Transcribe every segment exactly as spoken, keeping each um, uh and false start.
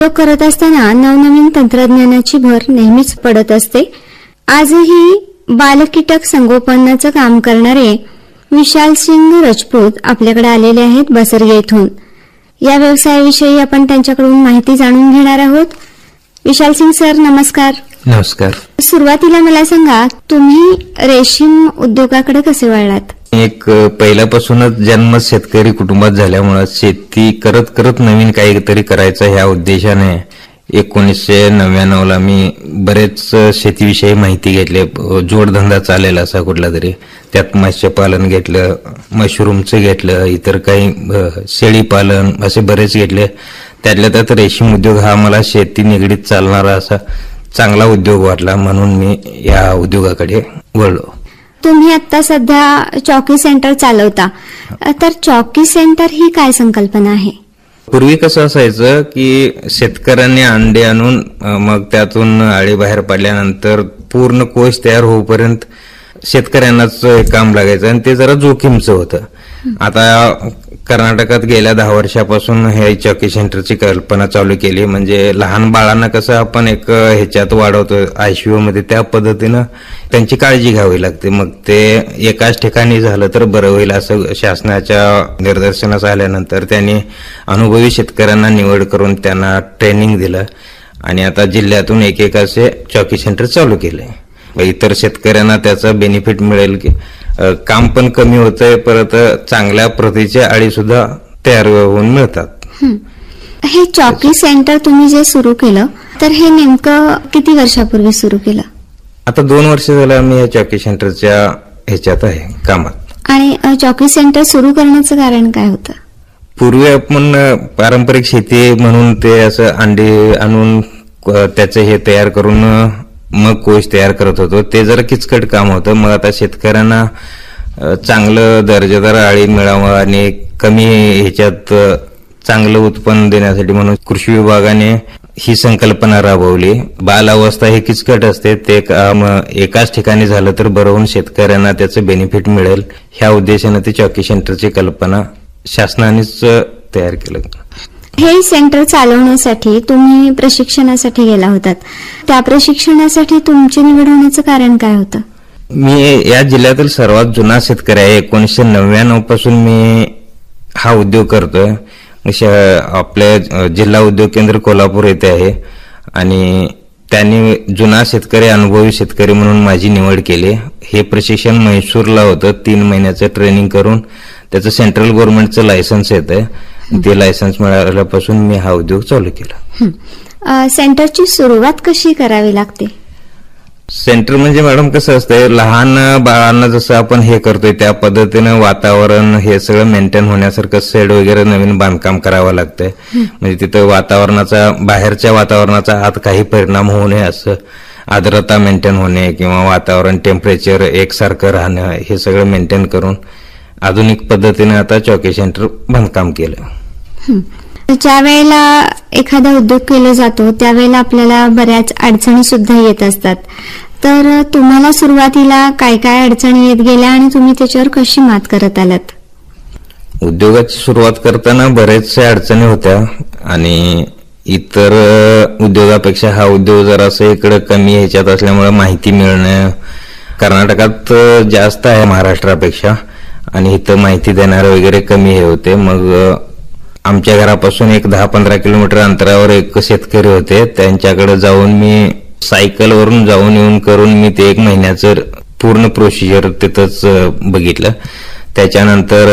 उद्योग करत असताना नवनवीन तंत्रज्ञानाची भर नेहमीच पडत असते. आजही बालकीटक संगोपनाचं काम करणारे विशाल सिंग राजपूत आपल्याकडे आलेले आहेत बसरगे येथून. या व्यवसायाविषयी आपण त्यांच्याकडून माहिती जाणून घेणार आहोत. विशाल सिंग सर, नमस्कार. नमस्कार. सुरुवातीला मला सांगा, तुम्ही रेशीम उद्योगाकडे कसे वळलात? एक पहिल्यापासूनच जन्म शेतकरी कुटुंबात झाल्यामुळे शेती करत करत नवीन काहीतरी करायचं ह्या उद्देशाने एकोणीसशे नव्याण्णव ला मी बरेच शेतीविषयी माहिती घेतली. जोडधंदा चालेल असा कुठला तरी, त्यात मत्स्यपालन घेतलं, मशरूमचं घेतलं, इतर काही शेळीपालन असे बरेच घेतले. त्यातल्या त्यात रेशीम उद्योग हा मला शेती निगडीत चालणारा असा चांगला उद्योग वाटला, म्हणून मी या उद्योगाकडे वळलो. तुम्ही आता सध्या चॉकी सेंटर चालवता, तर चॉकी सेंटर ही काय संकल्पना आहे? पूर्वी कसं असायचं की शेतकऱ्यांनी अंडे आणून मग त्यातून अळी बाहेर पडल्यानंतर पूर्ण कोश तयार होईपर्यंत शेतकऱ्यांनाच काम लागायचं आणि ते जरा जोखीमचं होतं. आता कर्नाटकात गेल्या दहा वर्षापासून हे चॉकी सेंटरची कल्पना चालू केली. म्हणजे लहान बाळांना कसं आपण एक ह्याच्यात वाढवतो आयसीयू मध्ये, त्या पद्धतीनं त्यांची काळजी घ्यावी लागते. मग ते एकाच ठिकाणी झालं तर बरं होईल असं शासनाच्या निर्देशनास आल्यानंतर त्यांनी अनुभवी शेतकऱ्यांना निवड करून त्यांना ट्रेनिंग दिलं आणि आता जिल्ह्यातून एक एक असे चॉकी सेंटर चालू केले. इतर शेतकऱ्यांना त्याचा बेनिफिट मिळेल की काम पण कमी होतंय, परत चांगल्या प्रतीच्या अळी सुद्धा तयार होऊन मिळतात. हे चॉकी सेंटर तुम्ही जे सुरू केलं, तर हे नेमकं किती वर्षापूर्वी सुरू केलं? आता दोन वर्ष झालं आम्ही या चॉकी सेंटरच्या ह्याच्यात आहे कामात. आणि चॉकी सेंटर सुरू करण्याचं कारण काय होतं? पूर्वी आपण पारंपरिक शेती म्हणून ते असं अंडी आणून त्याचं हे तयार करून मग कोश तयार करत होतो. ते जरा किचकट काम होतं. मग आता शेतकऱ्यांना चांगलं दर्जेदार अळी मिळावं आणि कमी ह्याच्यात चांगलं उत्पन्न देण्यासाठी म्हणून कृषी विभागाने ही संकल्पना राबवली. बालावस्था ही किचकट असते, ते काम एकाच ठिकाणी झालं तर बरं होऊन शेतकऱ्यांना त्याचं बेनिफिट मिळेल ह्या उद्देशाने ते चॉकी सेंटरची कल्पना शासनानेच तयार केलं. हे सेंटर चालवण्यासाठी तुम्ही प्रशिक्षणासाठी गेला होतात, त्या प्रशिक्षणासाठी तुमची निवड होण्याचं कारण काय होतं? मी या जिल्ह्यातील सर्वात जुना शेतकरी आहे. एकोणीसशे नव्याण्णव पासून मी हा उद्योग करतोय. आपल्या जिल्हा उद्योग केंद्र कोल्हापूर येथे आहे आणि त्यांनी जुना शेतकरी अनुभवी शेतकरी म्हणून माझी निवड केली. हे प्रशिक्षण म्हैसूरला होतं. तीन महिन्याचं ट्रेनिंग करून त्याचं सेंट्रल गव्हर्नमेंटचं लायसन्स येतंय. ते लायसन्स मिळाल्यापासून मी हा उद्योग चालू केला. सेंटरची सुरुवात कशी करावी लागते? सेंटर म्हणजे मॅडम कसं असतंय, लहान बाळांना जसं आपण हे करतोय त्या पद्धतीनं वातावरण हे सगळं मेंटेन होण्यासारखं शेड वगैरे नवीन बांधकाम करावं लागतंय. म्हणजे तिथं वातावरणाचा, बाहेरच्या वातावरणाचा आत काही परिणाम होऊ नये असं आर्द्रता मेंटेन होणे किंवा वातावरण टेम्परेचर एकसारखं राहणं हे सगळं मेंटेन करून आधुनिक पद्धतीने आता चॉकी सेंटर बांधकाम केलं. ज्या वेळेला एखादा उद्योग केला जातो त्यावेळेला आपल्याला बऱ्याच अडचणी सुद्धा येत असतात, तर तुम्हाला सुरुवातीला काय काय अडचणी येत गेल्या आणि तुम्ही त्याच्यावर कशी मात करत आलात? उद्योगाची सुरुवात करताना बरेचशा अडचणी होत्या आणि इतर उद्योगापेक्षा हा उद्योग जरासं इकडे कमी ह्याच्यात असल्यामुळे माहिती मिळणं कर्नाटकात जास्त आहे महाराष्ट्रापेक्षा आणि इथं माहिती देणारे वगैरे कमी हे होते. मग आमच्या घरापासून एक दहा पंधरा किलोमीटर अंतरावर एक शेतकरी होते, त्यांच्याकडे जाऊन मी सायकलवरून जाऊन येऊन करून मी ते एक महिन्याचं पूर्ण प्रोसिजर तिथंच बघितलं. त्याच्यानंतर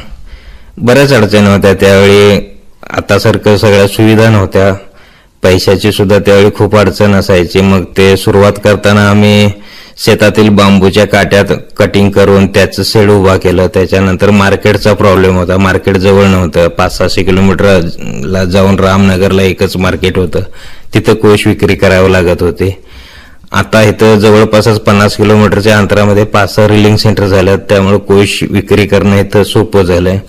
बऱ्याच अडचणी होत्या. त्यावेळी आता सारखं सगळ्या सुविधा नव्हत्या, पैशाची सुद्धा त्यावेळी खूप अडचण असायची. मग ते सुरुवात करताना आम्ही शेतातील बांबूच्या काट्यात कटिंग करून त्याचं शेड उभा केलं. त्याच्यानंतर मार्केटचा प्रॉब्लेम होता, मार्केट जवळ नव्हतं. पाच सहाशे किलोमीटरला जाऊन रामनगरला एकच मार्केट होतं, तिथं कोश विक्री करावं लागत होते. आता इथं जवळपासच पन्नास किलोमीटरच्या अंतरामध्ये पाच सहा रिलिंग सेंटर झाल्यात, त्यामुळे कोश विक्री करणं इथं सोपं झालंय.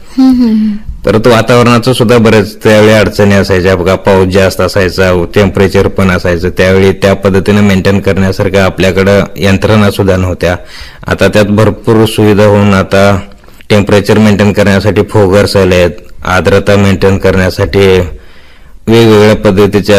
परत वातावरणाचं सुद्धा बरेच त्यावेळी अडचणी असायच्या. बघा, पाऊस जास्त असायचा, टेम्परेचर पण असायचं. त्यावेळी त्या पद्धतीने मेंटेन करण्यासारखं आपल्याकडं यंत्रणा सुद्धा नव्हत्या. आता त्यात भरपूर सुविधा होऊन आता टेम्परेचर मेंटेन करण्यासाठी फोगर्स आले आहेत, आर्द्रता मेंटेन करण्यासाठी वेगवेगळ्या पद्धतीच्या